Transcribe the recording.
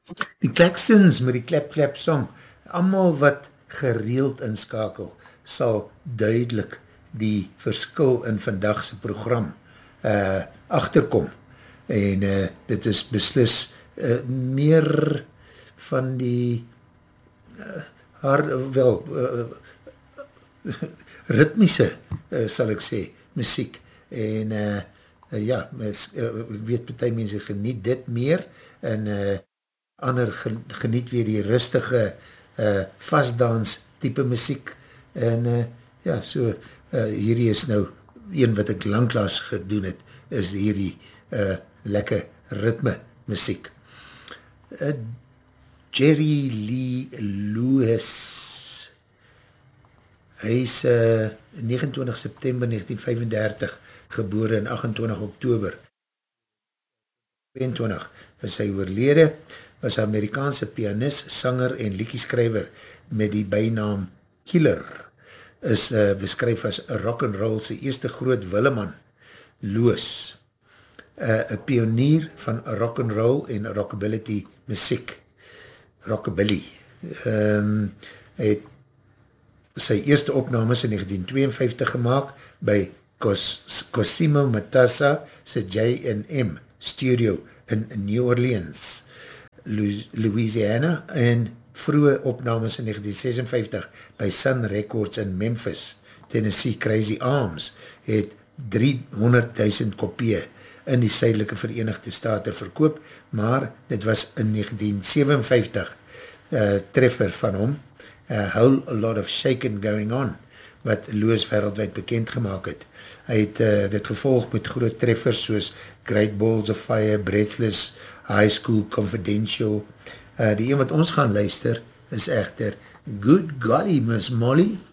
Die Claxons met die klap song, allemaal wat gereeld inskakel, sal duidelik die verskil in vandagse program achterkom. En dit is beslis meer van die ritmiese, sal ek sê, muziek. En ja, ek weet partij mense geniet dit meer, en ander geniet weer die rustige vastdans type muziek. En ja, so hierdie is nou een wat ek langklaas gedoen het, is hierdie lekker ritme muziek. Jerry Lee Lewis, hy is 29 September 1935 gebore en 28 Oktober 22 is hy oorlede, was Amerikaanse pianist, sanger en liedjeskrywer met die bynaam Killer, is beskryf as rock'n'roll sy eerste groot willeman, Loos, een pionier van rock'n'roll en rockabilly muziek, rockabilly. Hy het sy eerste opnames in 1952 gemaakt by Cosimo Matassa sy J&M studio in New Orleans, Louisiana, en vroege opnames in 1956 by Sun Records in Memphis, Tennessee. Crazy Arms het 300.000 kopieë in die Suidelike Verenigde State verkoop, maar dit was in 1957 treffer van hom, A Whole Lot of Shaking Going On, wat Loos wereldwijd bekend gemaakt het. Hy het dit gevolg met groot treffers soos Great Balls of Fire, Breathless, High School Confidential. Die een wat ons gaan luister is echter Good Golly, Miss Molly.